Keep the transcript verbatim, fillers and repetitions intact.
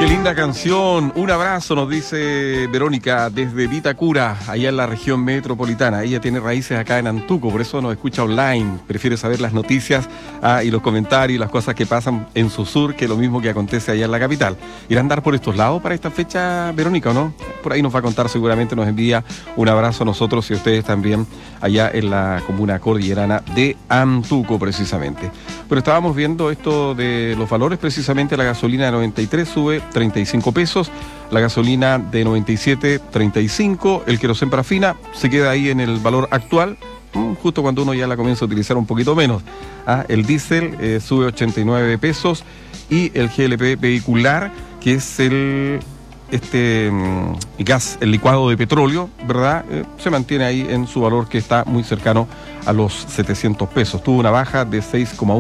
Qué linda canción. Un abrazo, nos dice Verónica desde Vitacura, allá en la región metropolitana. Ella tiene raíces acá en Antuco, por eso nos escucha online. Prefiere saber las noticias ah, y los comentarios y las cosas que pasan en su sur que lo mismo que acontece allá en la capital. ¿Irá a andar por estos lados para esta fecha, Verónica, o no? Por ahí nos va a contar, seguramente nos envía un abrazo a nosotros y a ustedes también allá en la comuna cordillerana de Antuco, precisamente. Pero estábamos viendo esto de los valores, precisamente la gasolina de noventa y tres sube treinta y cinco pesos, la gasolina de noventa y siete, treinta y cinco, el querosén parafina se queda ahí en el valor actual, justo cuando uno ya la comienza a utilizar un poquito menos. Ah, el diésel eh, sube ochenta y nueve pesos y el G L P vehicular, que es el este mm, gas, el licuado de petróleo, ¿verdad? Eh, se mantiene ahí en su valor que está muy cercano a los setecientos pesos. Tuvo una baja de seis coma uno